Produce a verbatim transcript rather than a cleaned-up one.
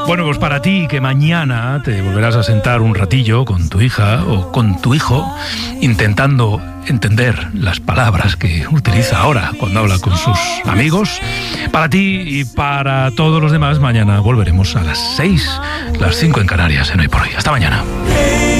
Bueno, pues para ti, que mañana te volverás a sentar un ratillo con tu hija o con tu hijo, intentando entender las palabras que utiliza ahora cuando habla con sus amigos. Para ti y para todos los demás, mañana volveremos a las seis, las cinco en Canarias, en Hoy por Hoy. Hasta mañana.